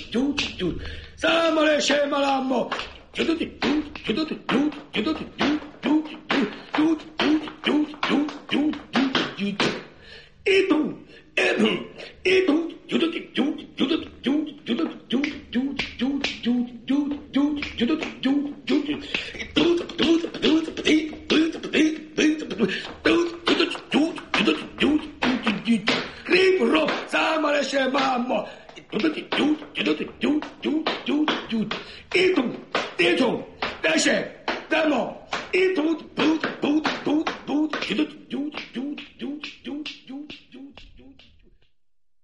Számole sémalámmo. Ripro, samale shemamo. Itu, deshe, demo.